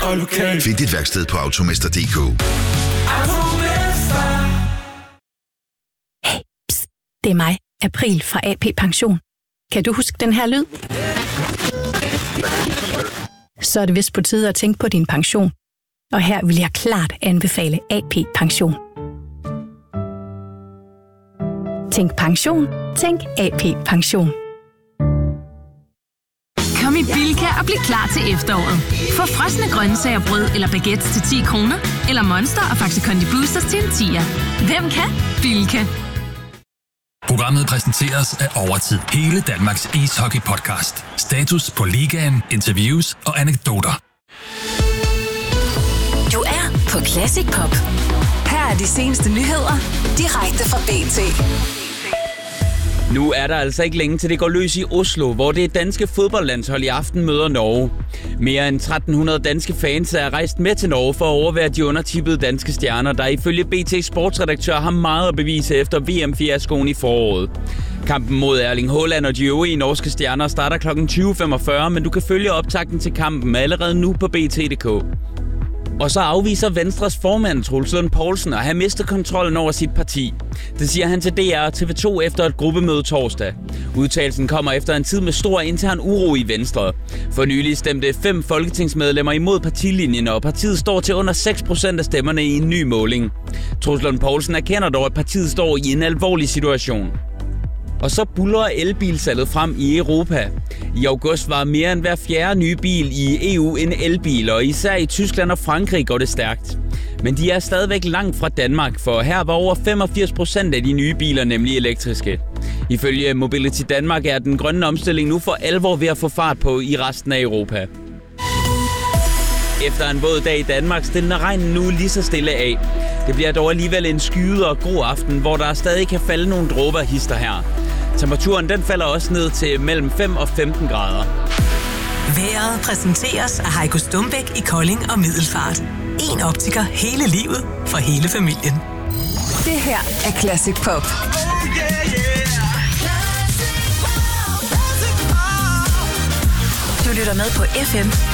og lokal. Find dit værksted på Automester.dk. Hey, pst, det er mig, April fra AP Pension. Kan du huske den her lyd? Så er det vist på tide at tænke på din pension. Og her vil jeg klart anbefale AP Pension. Tænk pension, tænk AP Pension. Kom i Bilka og bliv klar til efteråret. Få frosne grøntsager, brød eller baguettes til 10 kroner, eller Monster og Faxe Kondi Boosters til en 10'er. Hvem kan? Bilka. Programmet præsenteres af Overtid. Hele Danmarks ishockey-podcast. Status på ligaen, interviews og anekdoter. Du er på Classic Pop. Her er de seneste nyheder, direkte fra BT. Nu er der altså ikke længe til det går løs i Oslo, hvor det danske fodboldlandshold i aften møder Norge. Mere end 1300 danske fans er rejst med til Norge for at overvære de undertippede danske stjerner, der ifølge BT sportsredaktør har meget at bevise efter VM-fiaskoen i foråret. Kampen mod Erling Haaland og de øvrige norske stjerner starter kl. 20.45, men du kan følge optakten til kampen allerede nu på BT.dk. Og så afviser Venstres formand Troels Lund Poulsen at have mistet kontrollen over sit parti. Det siger han til DR og TV2 efter et gruppemøde torsdag. Udtalelsen kommer efter en tid med stor intern uro i Venstre. For nylig stemte 5 folketingsmedlemmer imod partilinjen, og partiet står til under 6% af stemmerne i en ny måling. Troels Lund Poulsen erkender dog, at partiet står i en alvorlig situation. Og så buldrer elbilsalget frem i Europa. I august var mere end hver fjerde nye bil i EU en elbil, og især i Tyskland og Frankrig går det stærkt. Men de er stadigvæk langt fra Danmark, for her var over 85% af de nye biler nemlig elektriske. Ifølge Mobility Danmark er den grønne omstilling nu for alvor ved at få fart på i resten af Europa. Efter en våd dag i Danmark stiller regnen nu lige så stille af. Det bliver dog alligevel en skyet og grå aften, hvor der stadig kan falde nogle dråber hister her. Temperaturen den falder også ned til mellem 5 og 15 grader. Vejret præsenteres af Heiko Stumbæk i Kolding og Middelfart. En optiker hele livet for hele familien. Det her er Classic Pop. Du lytter med på FM